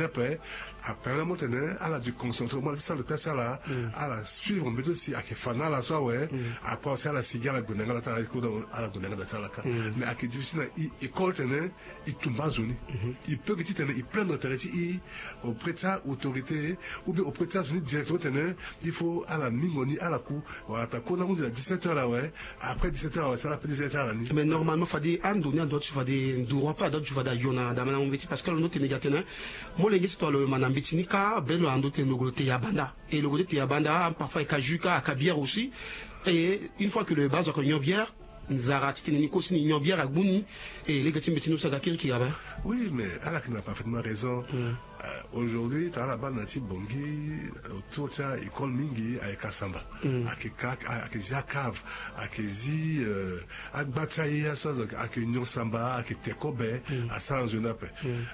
après la montagne à la du concentrement de ça le test là à la suivre mais aussi à que fana la soir ouais après ça la cigare la gonenga la taille à la gonenga de ça la mais à que difficile école tenait il tombe à zone il peut que tu tenais il prend notre auprès de sa autorité ou bien auprès de sa zone directement tenait il faut à la mingoni à la coup voilà ta qu'on a dit à 17h là ouais après 17h ça la peut 17h là mais normalement faut dire en donner d'autres tu vas des droit pas d'autres tu vas d'ailleurs dans mon métier parce que le note négatif moi les gars c'est le manambitini ka belo ando te logote yabanda et le logote yabanda parfois kajuka akabière aussi et une fois que le base a connu bière Zara Titeniko si une bière à Gouni et les gars qui nous sagakir qui là-bas. Oui, mais Alak n'a parfaitement raison. Aujourd'hui, tu as la bande anti Bongi, autour de ça, école Mingi, avec Kassamba, avec Zakav, avec Zi, avec Bachaï, avec Union Samba, avec Tekobe, à Saint-Jenape.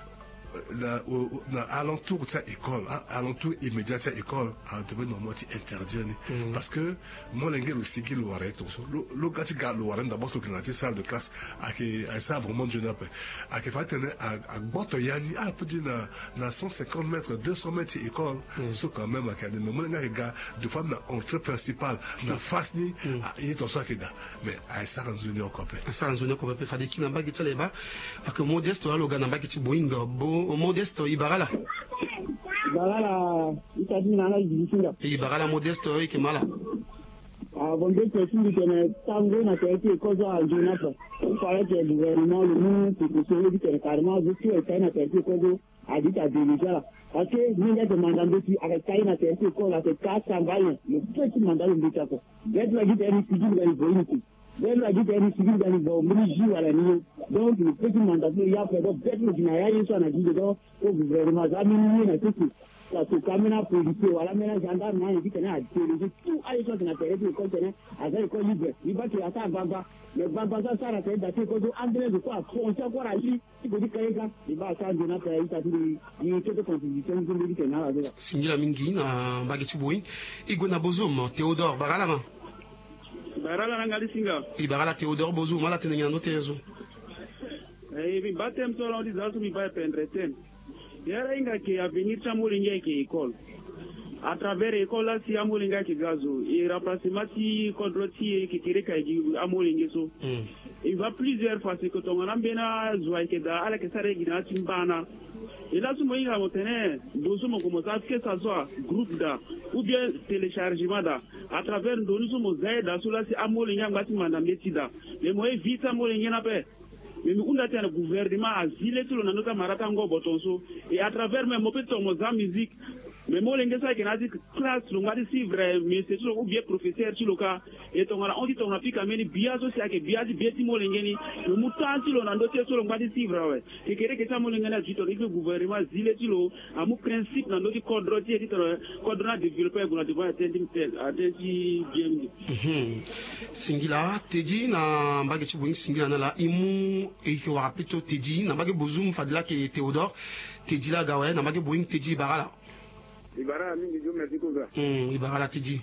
Alentour de cette école, alentour immédiat de cette école, à devenir normalement interdit. Parce que moi, l'engagé aussi qui l'aurait tout ça. Le gars qui garde l'aurait d'abord sur la salle de classe, à ça vraiment jeune après. À qu'il fallait tenir à Botoyani, à la petite na 150 mètres, 200 mètres école, c'est quand même à qu'il mais moi l'engagé gars de femmes dans entrée principale, dans face ni, il est en soi qu'il a. Mais à ça en zone au complet. À ça en zone au complet, il fallait qu'il n'a pas quitté les bas, à que modeste le gars n'a pas quitté Boeing. Modeste Ibarala. Ibarala, il t'a dit nana difficile. Ibarala modeste qui mala. Ah bon dès que tu connais tango na été cause à Jonathan. Il fallait que le gouvernement le monde pour que celui qui est carrément juste était na été cause a dit à déjà parce que nous les demandons qui avec ça na été cause la tête 400 balles le petit mandat de l'État. D'être la guide est civil dans le politique. D'être la guide est civil dans le politique à la nuit. Donc le petit mandat il y a fait d'être le général sur la guide donc au gouvernement ça minimum na tout parce que caméra policier voilà maintenant gendarme n'a dit que n'a tout à l'échelle de la période de contenant à la école libre il va que ça baba mais baba ça la tête d'attendre que André de quoi on sait quoi agir il veut dire que il va ça de notre pays ça dit il que de constitution de dit que n'a là Singila mingi na bageti boy igona bozum Théodore Baralama Barala ngali singa Ibarala Théodore bozum mala tenenya no tezo mi batem to la dizasu mi va pendreten yara inga ke avenir chamulinga ke école à travers école là si amulinga ke gazo et remplacement si contrôle qui kireka ji amulinga so il va plusieurs fois c'est que ton ngambena zwa ke da ala ke sare gina timbana et là souvent il a monté doso mo comme ça que ça soit groupe da ou bien téléchargement da à travers nous sommes zaida sur là si amulinga ngati manda metida mais moi vite amulinga na pe mais nous on a un gouvernement asile tout le nota maratango botonso et à travers même mopeto moza musique mais moi l'engagé ça qui n'a dit classe le ngadi si vrai mais c'est toujours ou bien professeur sur le cas et ton on dit ton applique ameni bien so c'est que bien dit bien mo l'engagé le mutant sur le ndoté sur le ngadi si vrai et que ça mo l'engagé dit le gouvernement asile tout le à mon principe dans notre code routier dit code na développer pour devoir atteindre bien Singila teji na mbage bongi singila na la imu et qui aura plutôt teji na mbage bozum fadila ke Théodore teji la gawe na mbage boing teji barala Ibarala mingi jo merci ko ga Ibarala teji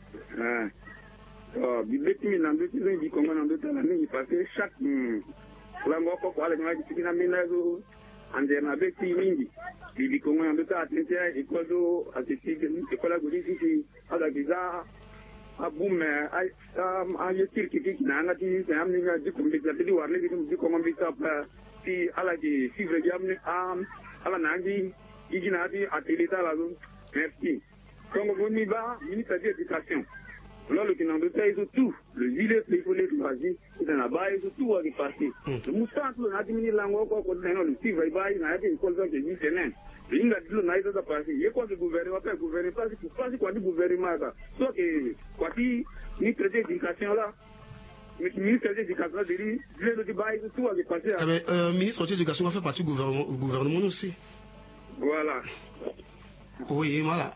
bibeti mi nando ti ngi ko ngana ndo la mingi parce que chaque la ngoko ko ala ngi ti na mina zo ande na beti mingi bibi ko ngana ndo ta atente e ko do atiti e ko la go di ti ala biza abume a yetir ki na ngati amni nga di ko mbi di warle di ko mbi ta ti ala di fivre di amni ala nangi igina di atelita la zo merci donc on y va ministère de l'éducation là le qui n'en doute tout le gilet il faut les choisir dans la bas et tout à répartir le mouton le n'a diminué langue quoi qu'on a le suivre il va il n'a été école donc il tenait il a dit le n'a été ça passer il quoi le gouvernement pas gouvernement pas quoi du gouvernement ça soit que quoi qui ministère de l'éducation là ministère de l'éducation dit le débat et tout à répartir ministre de l'éducation fait partie du gouvernement aussi voilà. Oui, voilà.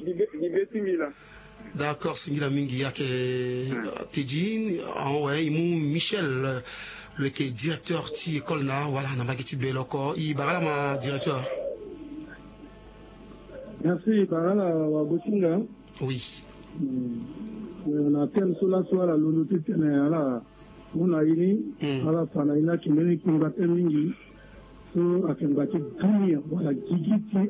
D'accord, Singila Mingi, yake Tedjin, ouais, Imou Michel, le qui est directeur de l'école, voilà, n'a pas été beloko, il barra ma directeur. Merci, Barala Wagosinga. Oui. On a tel cela soit la lonoté, on a ini, à la fin, il a qui m'a dit qu'on va terminer. So, à quel bâtiment, voilà, Gigi,